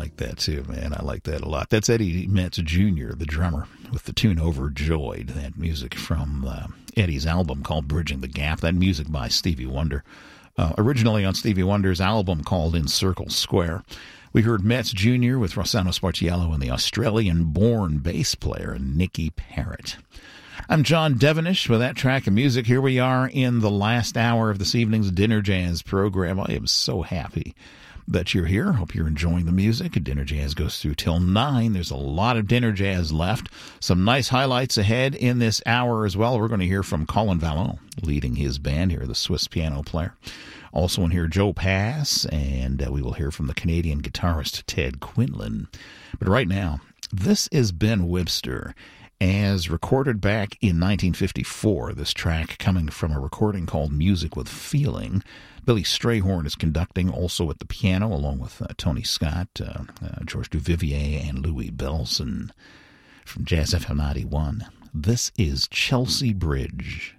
like that too, man. I like that a lot. That's Eddie Metz Jr., the drummer, with the tune Overjoyed. That music from Eddie's album called Bridging the Gap. That music by Stevie Wonder. Originally on Stevie Wonder's album called In Circle Square. We heard Metz Jr. with Rossano Sparciello and the Australian-born bass player Nicky Parrott. I'm John Devenish with that track of music. Here we are in the last hour of this evening's Dinner Jazz program. I am so happy that you're here. Hope you're enjoying the music. Dinner Jazz goes through till 9. There's a lot of Dinner Jazz left. Some nice highlights ahead in this hour as well. We're going to hear from Colin Vallon, leading his band here, the Swiss piano player. Also in here, Joe Pass, and we will hear from the Canadian guitarist Ted Quinlan. But right now, this is Ben Webster, as recorded back in 1954. This track coming from a recording called Music with Feeling. Billy Strayhorn is conducting, also at the piano, along with Tony Scott, George Duvivier, and Louis Bellson from Jazz FM 91. This is Chelsea Bridge.